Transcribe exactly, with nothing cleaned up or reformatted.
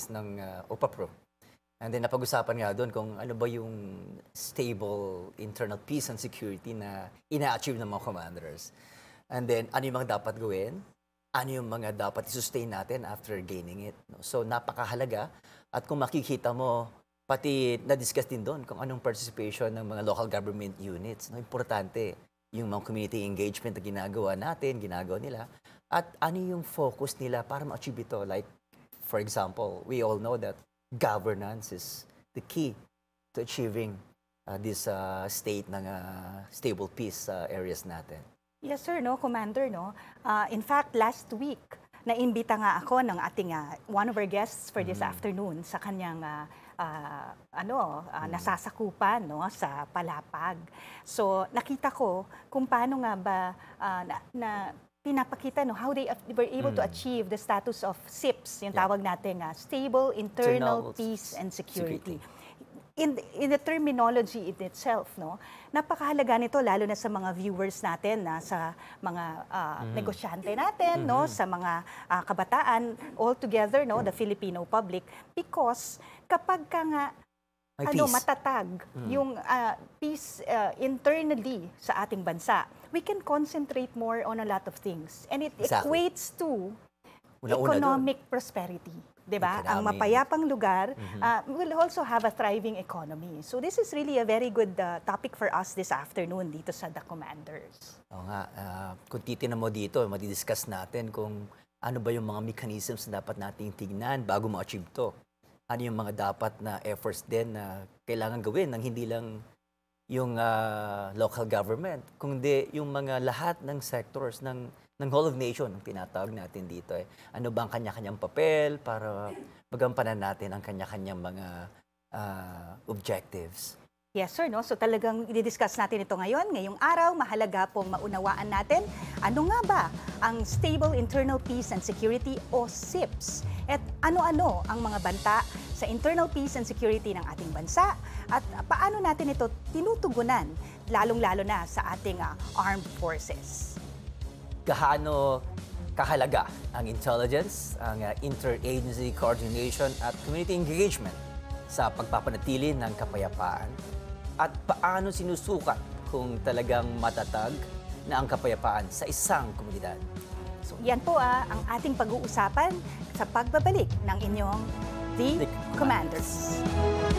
office ng uh, OPAPRO. And then napag-usapan nga doon kung ano ba yung stable internal peace and security na ina-achieve ng mga commanders. And then ano yung mga dapat gawin, ano yung mga dapat i-sustain natin after gaining it. No? So napakahalaga at kung makikita mo, pati na-discuss din doon kung anong participation ng mga local government units. No? Importante yung mga community engagement na ginagawa natin, ginagawa nila. At ano yung focus nila para ma-achieve ito. Like, for example, we all know that governance is the key to achieving uh, this uh, state ng uh, stable peace uh, areas natin. Yes, sir, no, Commander, no. Uh, in fact, last week, naimbita nga ako ng ating uh, one of our guests for this mm. afternoon sa kanyang uh, uh, ano, uh, mm. nasasakupan, no, sa Palapag. So, nakita ko kung paano nga ba uh, na, na pinapakita, no, how they were able mm. to achieve the status of S I P S, yung yeah. tawag natin nga, Stable Internal, Internal Peace and Security. Security. In, in the terminology in itself, no, napakahalaga nito lalo na sa mga viewers natin, na sa mga uh, mm. negosyante natin, mm-hmm. no, sa mga uh, kabataan, all together, no, the Filipino public, because kapag ka nga May ano, peace. matatag mm. yung uh, peace uh, internally sa ating bansa, we can concentrate more on a lot of things. And it exactly. equates to Una-una economic doon. prosperity. Diba? Ang mapayapang lugar mm-hmm. uh, will also have a thriving economy. So this is really a very good uh, topic for us this afternoon dito sa The Commanders. Oo nga. Uh, kung titignan mo dito, madidiscuss natin kung ano ba yung mga mechanisms na dapat nating tignan bago ma-achieve to. Ano yung mga dapat na efforts din na kailangan gawin ng hindi lang yung uh, local government, kundi yung mga lahat ng sectors ng ng whole of nation, ang tinatawag natin dito. Eh. Ano ba ang kanya-kanyang papel para magampanan natin ang kanya-kanyang mga uh, objectives? Yes, sir. No? So talagang i-discuss natin ito ngayon. Ngayong araw, mahalaga pong maunawaan natin ano nga ba ang Stable Internal Peace and Security o S I P S at ano-ano ang mga banta sa internal peace and security ng ating bansa at paano natin ito tinutugunan, lalong-lalo na sa ating uh, armed forces. Gaano kahalaga ang intelligence, ang uh, interagency coordination at community engagement sa pagpapanatili ng kapayapaan at paano sinusukat kung talagang matatag na ang kapayapaan sa isang komunidad. So, yan po ah, ang ating pag-uusapan sa pagbabalik ng inyong The, The Commanders. Commanders.